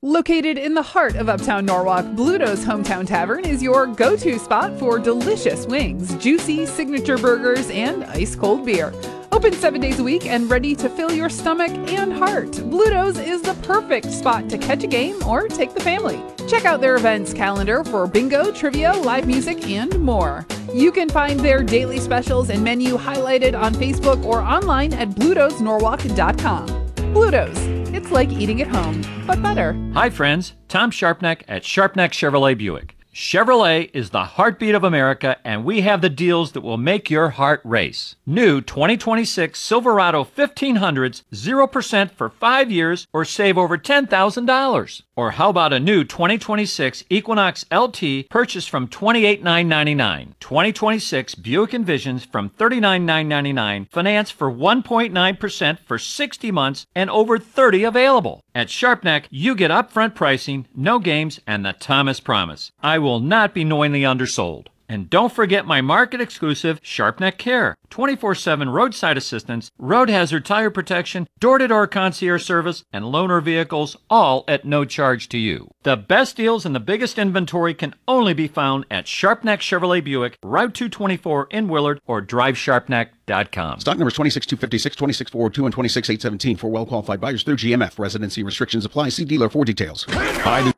Located in the heart of Uptown Norwalk, Bluto's Hometown Tavern is your go-to spot for delicious wings, juicy signature burgers, and ice-cold beer. Open 7 days a week and ready to fill your stomach and heart, Bluto's is the perfect spot to catch a game or take the family. Check out their events calendar for bingo, trivia, live music, and more. You can find their daily specials and menu highlighted on Facebook or online at blutosnorwalk.com. Bluto's. It's like eating at home, but better. Hi friends, Tom Sharpneck at Sharpneck Chevrolet Buick. Chevrolet is the heartbeat of America, and we have the deals that will make your heart race. New 2026 Silverado 1500s, 0% for 5 years, or save over $10,000. Or how about a new 2026 Equinox LT purchased from $28,999. 2026 Buick Envisions from $39,999, finance for 1.9% for 60 months, and over 30 available. At Sharpneck, you get upfront pricing, no games, and the Thomas Promise. I will not be knowingly undersold. And don't forget my market-exclusive Sharpneck Care. 24/7 roadside assistance, road hazard tire protection, door-to-door concierge service, and loaner vehicles, all at no charge to you. The best deals and the biggest inventory can only be found at Sharpneck Chevrolet Buick, Route 224 in Willard, or drivesharpneck.com. Stock numbers 26256, 26402, and 26817 for well-qualified buyers through GMF. Residency restrictions apply. See dealer for details. Hi, this